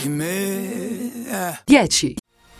10.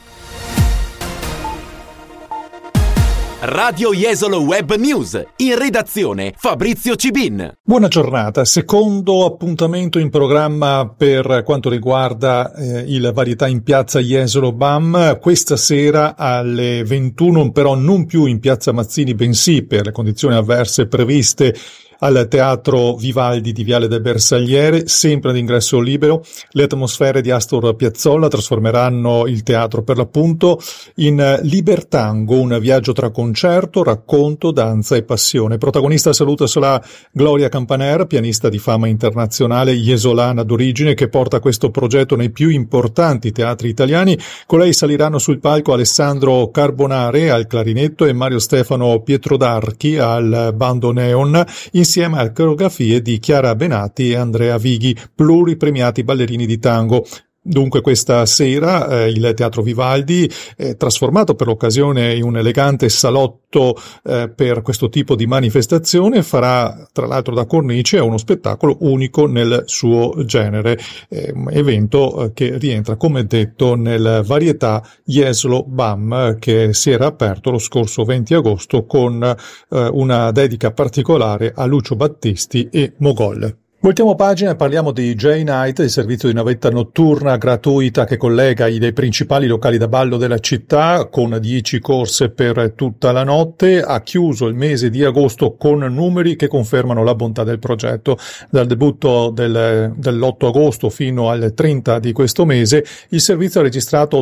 Radio Jesolo Web News, in redazione Fabrizio Cibin. Buona giornata, secondo appuntamento in programma per quanto riguarda il Varietà in Piazza Jesolo BAM, questa sera alle 21, però non più in Piazza Mazzini, bensì per le condizioni avverse previste al Teatro Vivaldi di Viale del Bersagliere, sempre ad ingresso libero. Le atmosfere di Astor Piazzolla trasformeranno il teatro per l'appunto in Libertango, un viaggio tra concerto, racconto, danza e passione. Protagonista saluta sarà Gloria Campaner, pianista di fama internazionale jesolana d'origine, che porta questo progetto nei più importanti teatri italiani. Con lei saliranno sul palco Alessandro Carbonare al clarinetto e Mario Stefano Pietrodarchi al bandoneon, insieme a coreografie di Chiara Benati e Andrea Vighi, pluripremiati ballerini di tango. Dunque questa sera il Teatro Vivaldi, trasformato per l'occasione in un elegante salotto per questo tipo di manifestazione, farà tra l'altro da cornice a uno spettacolo unico nel suo genere, evento che rientra, come detto, nel Varietà Jesolo BAM, che si era aperto lo scorso 20 agosto con una dedica particolare a Lucio Battisti e Mogol. Voltiamo pagina e parliamo di J-Night, il servizio di navetta notturna gratuita che collega i dei principali locali da ballo della città, con 10 corse per tutta la notte. Ha chiuso il mese di agosto con numeri che confermano la bontà del progetto. Dal debutto dell'8 agosto fino al 30 di questo mese, il servizio ha registrato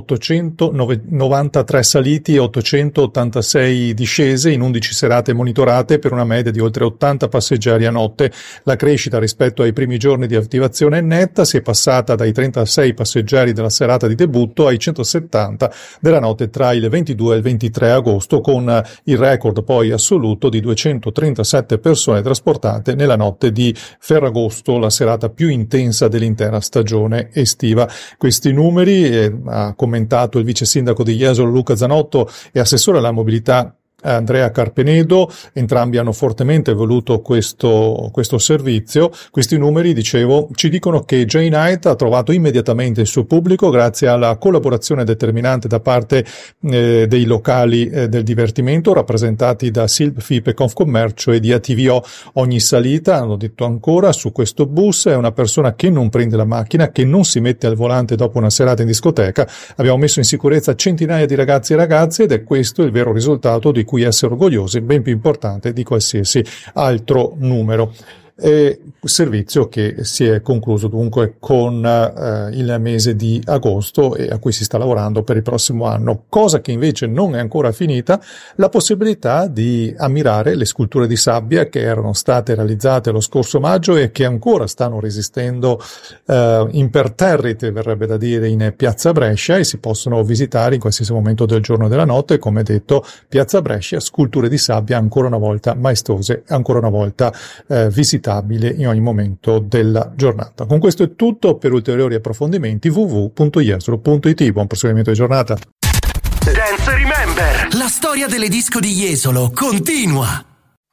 893 saliti e 886 discese in 11 serate monitorate, per una media di oltre 80 passeggeri a notte. La crescita rispetto ai primi giorni di attivazione è netta, si è passata dai 36 passeggeri della serata di debutto ai 170 della notte tra il 22 e il 23 agosto, con il record poi assoluto di 237 persone trasportate nella notte di Ferragosto, la serata più intensa dell'intera stagione estiva. Questi numeri ha commentato il vice sindaco di Jesolo Luca Zanotto e assessore alla mobilità Andrea Carpenedo. Entrambi hanno fortemente voluto questo servizio. Questi numeri, dicevo, ci dicono che J-Night ha trovato immediatamente il suo pubblico grazie alla collaborazione determinante da parte dei locali del divertimento, rappresentati da Silp, FIP, Confcommercio e di ATVO. Ogni salita, hanno detto ancora, su questo bus è una persona che non prende la macchina, che non si mette al volante dopo una serata in discoteca. Abbiamo messo in sicurezza centinaia di ragazzi e ragazze ed è questo il vero risultato di cui essere orgogliosi, ben più importante di qualsiasi altro numero. Servizio che si è concluso dunque con il mese di agosto e a cui si sta lavorando per il prossimo anno. Cosa che invece non è ancora finita, la possibilità di ammirare le sculture di sabbia che erano state realizzate lo scorso maggio e che ancora stanno resistendo imperterrite, verrebbe da dire, in Piazza Brescia, e si possono visitare in qualsiasi momento del giorno e della notte. Come detto, Piazza Brescia, sculture di sabbia ancora una volta maestose, ancora una volta visitabili in ogni momento della giornata. Con questo è tutto. Per ulteriori approfondimenti www.jesolo.it. Buon proseguimento di giornata. Dance Remember, la storia delle disco di Jesolo continua.